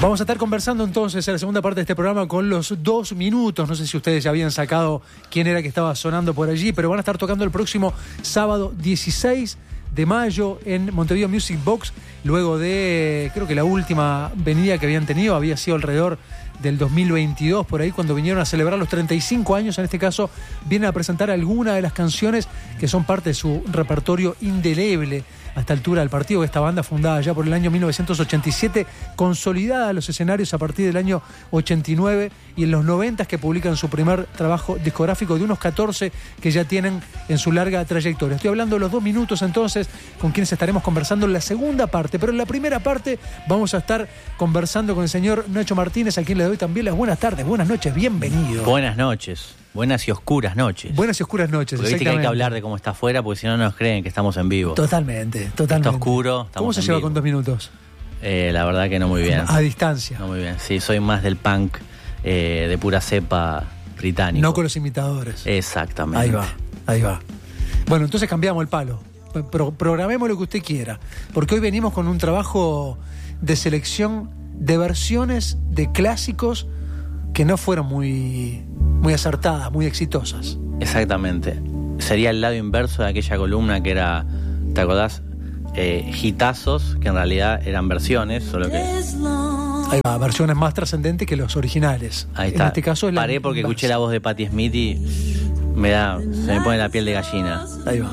Vamos a estar conversando entonces en la segunda parte de este programa con los 2 minutos. No sé si ustedes ya habían sacado quién era que estaba sonando por allí, pero van a estar tocando el próximo sábado 16 de mayo en Montevideo Music Box, luego de, creo que la última venida que habían tenido había sido alrededor del 2022, por ahí, cuando vinieron a celebrar los 35 años. En este caso vienen a presentar algunas de las canciones que son parte de su repertorio indeleble a esta altura del partido. Esta banda, fundada ya por el año 1987, consolidada en los escenarios a partir del año 89, y en los 90 que publican su primer trabajo discográfico, de unos 14 que ya tienen en su larga trayectoria. Estoy hablando de los 2 minutos entonces, con quienes estaremos conversando en la segunda parte, pero en la primera parte vamos a estar conversando con el señor Nacho Martínez, a quien le doy también las buenas tardes, buenas noches, bienvenido. Buenas noches. Buenas y oscuras noches. Buenas y oscuras noches, porque viste que hay que hablar de cómo está afuera, porque si no nos creen que estamos en vivo. Totalmente. Está oscuro. ¿Cómo se lleva con 2 minutos? La verdad que no muy bien. A distancia. No muy bien. Sí, soy más del punk de pura cepa británico. No con los imitadores. Exactamente. Ahí va. Bueno, entonces cambiamos el palo. Programemos lo que usted quiera. Porque hoy venimos con un trabajo de selección de versiones de clásicos que no fueron muy acertadas, muy exitosas. Exactamente. Sería el lado inverso de aquella columna que era, ¿te acordás? Hitazos, que en realidad eran versiones, solo que... Ahí va, versiones más trascendentes que los originales. Ahí está. En este caso es Paré porque escuché la voz de Patti Smith y se me pone la piel de gallina. Ahí va.